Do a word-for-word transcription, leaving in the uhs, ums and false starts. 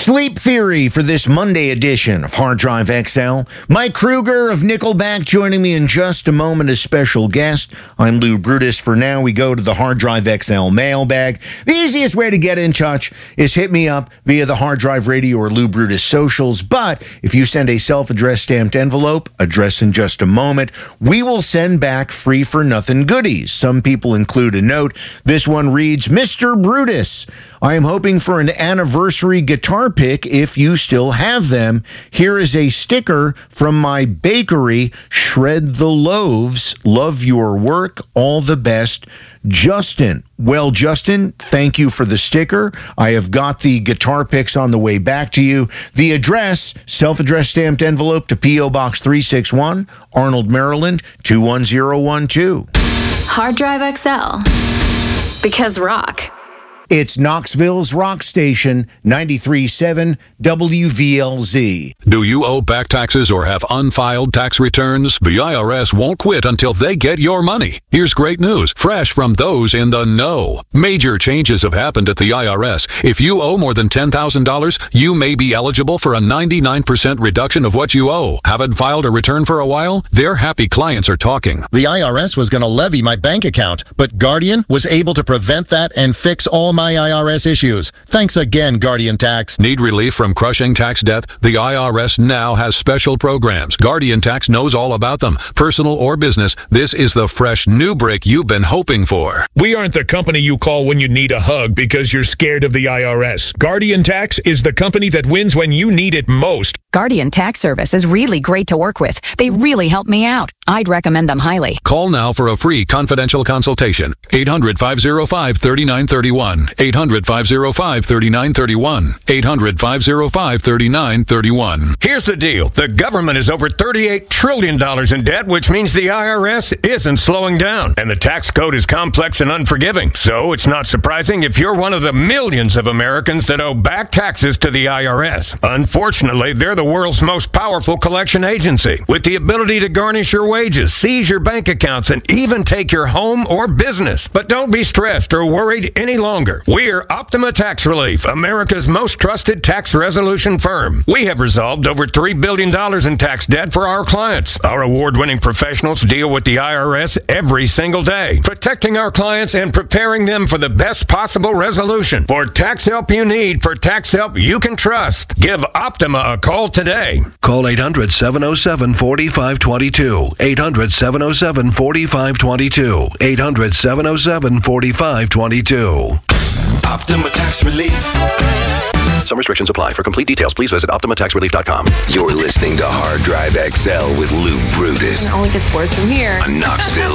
Sleep Theory for this Monday edition of Hard Drive X L. Mike Kruger of Nickelback joining me in just a moment as special guest. I'm Lou Brutus. For now, we go to the Hard Drive X L mailbag. The easiest way to get in touch is hit me up via the Hard Drive Radio or Lou Brutus socials. But if you send a self-addressed stamped envelope, address in just a moment, we will send back free for nothing goodies. Some people include a note. This one reads, Mister Brutus, I am hoping for an anniversary guitar pick if you still have them. Here is a sticker from my bakery, Shred the Loaves. Love your work. All the best, Justin. Well, Justin, thank you for the sticker. I have got the guitar picks on the way back to you. The address, self-addressed stamped envelope to P O Box three six one, Arnold, Maryland, two one zero one two. Hard Drive X L. Because rock. It's Knoxville's rock station, ninety-three point seven W V L Z. Do you owe back taxes or have unfiled tax returns? The I R S won't quit until they get your money. Here's great news, fresh from those in the know. Major changes have happened at the I R S. If you owe more than ten thousand dollars, you may be eligible for a ninety-nine percent reduction of what you owe. Haven't filed a return for a while? Their happy clients are talking. The I R S was going to levy my bank account, but Guardian was able to prevent that and fix all my I R S issues. Thanks again, Guardian Tax. Need relief from crushing tax debt? The I R S now has special programs. Guardian Tax knows all about them. Personal or business, this is the fresh new break you've been hoping for. We aren't the company you call when you need a hug because you're scared of the I R S. Guardian Tax is the company that wins when you need it most. Guardian Tax Service is really great to work with. They really help me out. I'd recommend them highly. Call now for a free confidential consultation. eight hundred, five oh five, three nine three one. eight hundred, five oh five, three nine three one. eight hundred, five oh five, three nine three one. Here's the deal. The government is over thirty-eight trillion dollars in debt, which means the I R S isn't slowing down. And the tax code is complex and unforgiving. So it's not surprising if you're one of the millions of Americans that owe back taxes to the I R S. Unfortunately, they're the world's most powerful collection agency, with the ability to garnish your wages, seize your bank accounts, and even take your home or business. But don't be stressed or worried any longer. We're Optima Tax Relief, America's most trusted tax resolution firm. We have resolved over three billion dollars in tax debt for our clients. Our award-winning professionals deal with the I R S every single day, protecting our clients and preparing them for the best possible resolution. For tax help you need, for tax help you can trust, give Optima a call today. Call eight hundred, seven oh seven, four five two two. eight hundred, seven oh seven, four five two two. eight hundred, seven oh seven, four five two two. Optima Tax Relief. Some restrictions apply. For complete details, please visit optima tax relief dot com. You're listening to Hard Drive X L with Lou Brutus. It only gets worse from here. On Knoxville.